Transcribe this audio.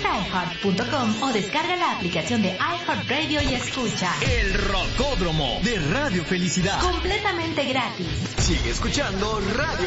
Visita iHeart.com o descarga la aplicación de iHeartRadio y escucha El Rocódromo de Radio Felicidad. completamente gratis. Sigue escuchando Radio